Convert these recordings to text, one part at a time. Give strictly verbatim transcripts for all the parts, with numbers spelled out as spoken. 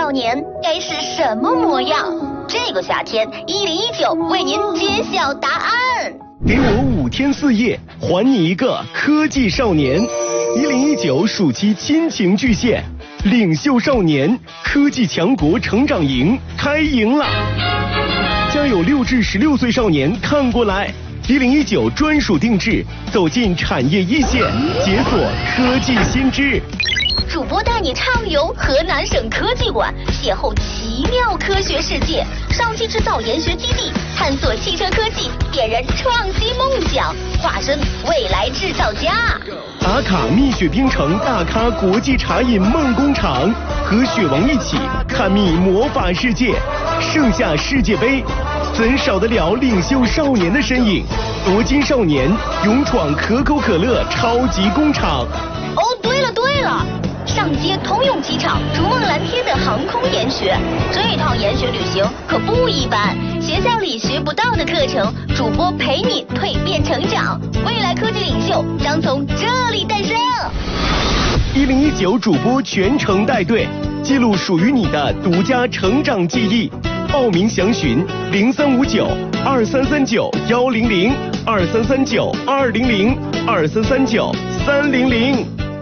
少年该是什么模样？这个夏天，一零一九为您揭晓答案。 给我五天四夜，还你一个科技少年。一零一九暑期亲情巨献，领袖少年科技强国成长营开营了，将有六至十六岁少年看过来。一零一九专属定制，走进产业一线，解锁科技新知。 主播带你畅游河南省科技馆，邂逅奇妙科学世界；上汽制造研学基地，探索汽车科技，点燃创新梦想，化身未来制造家。 打卡蜜雪冰城大咖国际茶饮梦工厂，和雪王一起探秘魔法世界。盛夏世界杯，怎少得了领袖少年的身影？夺金少年勇闯可口可乐超级工厂。 哦，对了对了。上接通用机场、逐梦蓝天的航空研学，这一趟研学旅行可不一般。学校里学不到的课程，主播陪你蜕变成长。未来科技领袖将从这里诞生。 一零一九主播全程带队，记录属于你的独家成长记忆。报名详询零三五九二三三九幺零零二三三九二零零二三三九三零零。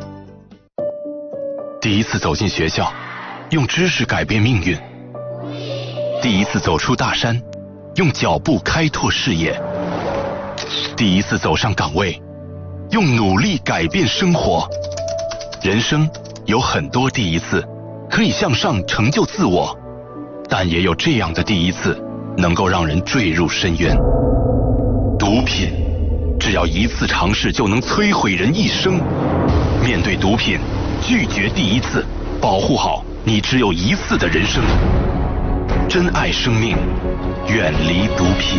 第一次走进学校，用知识改变命运；第一次走出大山，用脚步开拓视野；第一次走上岗位，用努力改变生活。人生有很多第一次，可以向上成就自我，但也有这样的第一次，能够让人坠入深渊。毒品，只要一次尝试就能摧毁人一生。面对毒品，拒绝第一次，保护好你只有一次的人生。珍爱生命，远离毒品。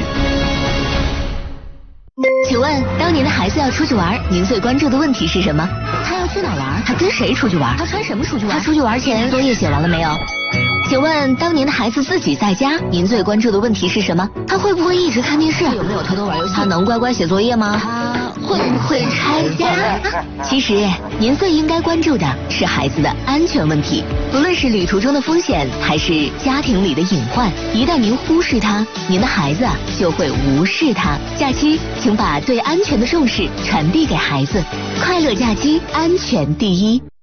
请问，当您的孩子要出去玩，您最关注的问题是什么？他要去哪玩？他跟谁出去玩？他穿什么出去玩？他出去玩前作业写完了没有？请问，当您的孩子自己在家，您最关注的问题是什么？他会不会一直看电视？有没有偷偷玩游戏？他能乖乖写作业吗？他会不会拆家？其实，您最应该关注的是孩子的安全问题。不论是旅途中的风险，还是家庭里的隐患，一旦您忽视它，您的孩子就会无视它。假期，请把对安全的重视传递给孩子。快乐假期，安全第一。